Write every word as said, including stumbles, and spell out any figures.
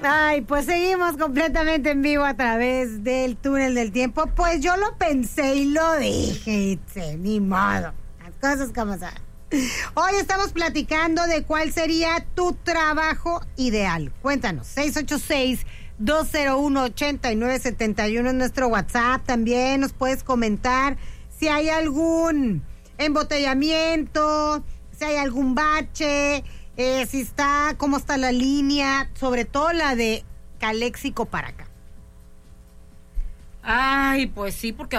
Ay, pues seguimos completamente en vivo a través del túnel del tiempo. Pues yo lo pensé y lo dije, Itze, ni modo. Las cosas como son. Hoy estamos platicando de cuál sería tu trabajo ideal. Cuéntanos, seis ocho seis, dos cero uno, ocho nueve siete uno es nuestro WhatsApp. También nos puedes comentar si hay algún embotellamiento, si hay algún bache, eh, si está, cómo está la línea, sobre todo la de Caléxico para acá. Ay, pues sí, porque